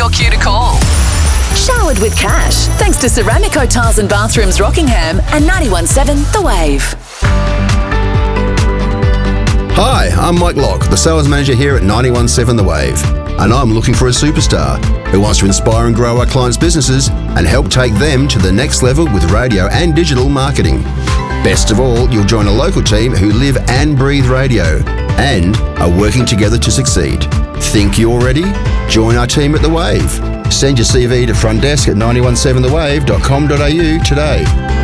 your cue to call. Showered with cash, thanks to Ceramico Tiles and Bathrooms Rockingham and 91.7 The Wave. Hi, I'm Mike Locke, the sales manager here at 91.7 The Wave, and I'm looking for a superstar who wants to inspire and grow our clients' businesses and help take them to the next level with radio and digital marketing. Best of all, you'll join a local team who live and breathe radio and are working together to succeed. Think you're ready? Join our team at The Wave. Send your CV to front desk at 917thewave.com.au today.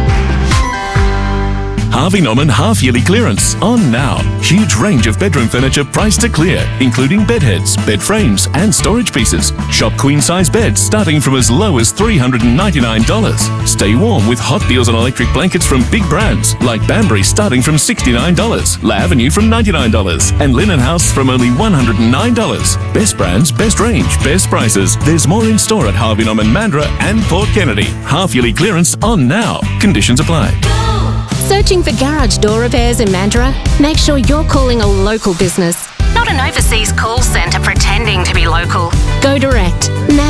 Harvey Norman half-yearly clearance on now. Huge range of bedroom furniture priced to clear, including bedheads, bed frames and storage pieces. Shop queen-size beds starting from as low as $399. Stay warm with hot deals on electric blankets from big brands like Banbury starting from $69, La Avenue from $99 and Linen House from only $109. Best brands, best range, best prices. There's more in store at Harvey Norman Mandurah and Port Kennedy. Half-yearly clearance on now. Conditions apply. Searching for garage door repairs in Mandurah? Make sure you're calling a local business, not an overseas call centre pretending to be local. Go direct.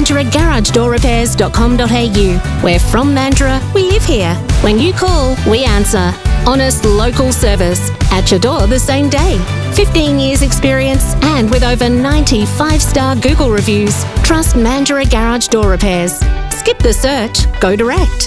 MandurahGarageDoorRepairs.com.au. We're from Mandurah, we live here. When you call, we answer. Honest local service. At your door the same day. 15 years experience and with over 90 5-star Google reviews. Trust Mandurah Garage Door Repairs. Skip the search, go direct.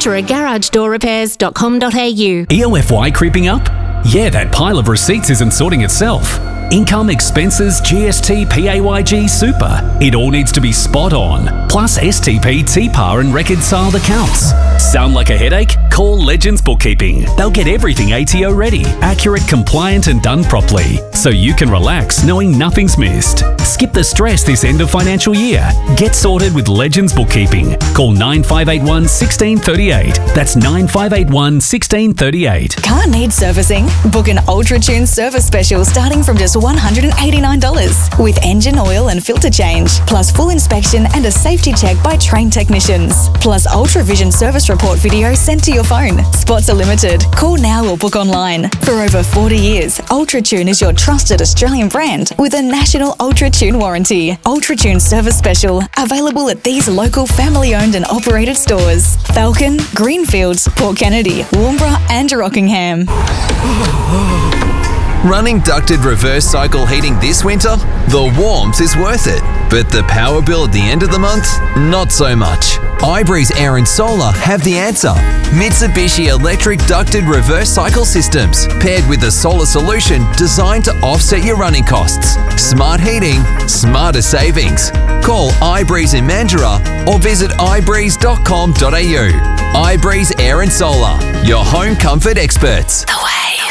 MandurahGarageDoorRepairs.com.au. EOFY creeping up? Yeah, that pile of receipts isn't sorting itself. Income, expenses, GST, PAYG, super. It all needs to be spot on. Plus STP, TPAR and reconciled accounts. Sound like a headache? Call Legends Bookkeeping. They'll get everything ATO ready, accurate, compliant and done properly. So you can relax knowing nothing's missed. Skip the stress this end of financial year. Get sorted with Legends Bookkeeping. Call 9581 1638. That's 9581 1638. Car needs servicing? Book an UltraTune service special starting from just $189 with engine oil and filter change, plus full inspection and a safety check by trained technicians, plus UltraVision service report video sent to your phone. Spots are limited. Call now or book online. For over 40 years, UltraTune is your trusted Australian brand with a national UltraTune warranty. UltraTune service special available at these local family-owned and operated stores: Falcon, Greenfields, Port Kennedy, Warnbro and Rockingham. Running ducted reverse cycle heating this winter? The warmth is worth it. But the power bill at the end of the month? Not so much. iBreeze Air and Solar have the answer. Mitsubishi electric ducted reverse cycle systems, paired with a solar solution designed to offset your running costs. Smart heating, smarter savings. Call iBreeze in Mandurah or visit ibreeze.com.au. iBreeze Air and Solar, your home comfort experts. The Wave.